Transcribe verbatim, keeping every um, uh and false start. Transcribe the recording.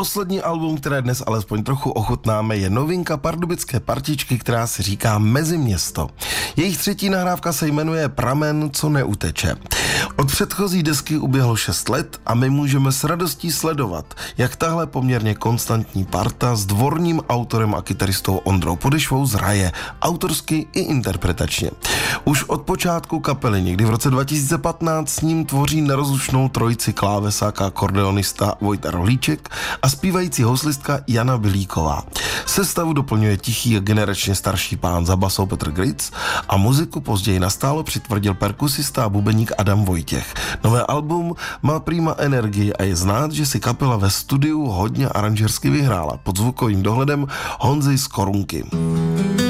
Poslední album, které dnes alespoň trochu ochutnáme, je novinka pardubické partičky, která si říká Meziměsto. Jejich třetí nahrávka se jmenuje Pramen, co neuteče. Od předchozí desky uběhlo šest let a my můžeme s radostí sledovat, jak tahle poměrně konstantní parta s dvorním autorem a kytaristou Ondrou Podešvou zraje, autorsky i interpretačně. Už od počátku kapely, někdy v roce dva tisíce patnáct, s ním tvoří nerozlučnou trojici klávesák a akordeonista Vojta Rohlíček a zpívající houslistka Jana Bilíková. Sestavu doplňuje tichý a generačně starší pán za basou Petr Gritz a muziku později nastálo přitvrdil perkusista a bubeník Adam Vojtěch. Nové album má prýma energii a je znát, že si kapela ve studiu hodně aranžersky vyhrála pod zvukovým dohledem Honzy z Korunky.